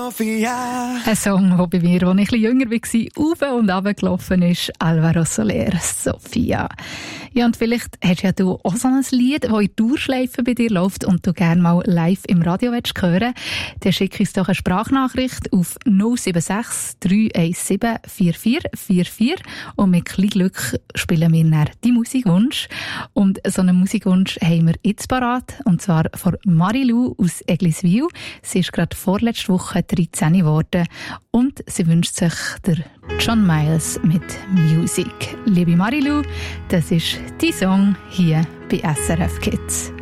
Sophia. Ein Song, der bei mir, als ich ein bisschen jünger war, auf und runter gelaufen ist, Alvaro Soler, Sophia. Ja, und vielleicht hast ja du auch so ein Lied, das in Dauerschleife bei dir läuft und du gerne mal live im Radio hören willst. Dann schick uns doch eine Sprachnachricht auf 076 317 4444 und mit kleinem Glück spielen wir dann die Musikwunsch. Und so einen Musikwunsch haben wir jetzt parat, und zwar von Marilou aus Egliswil. Sie ist gerade vorletzte Woche 13 geworden und sie wünscht sich der John Miles mit Music. Liebe Marilou, das ist dein Song hier bei SRF Kids.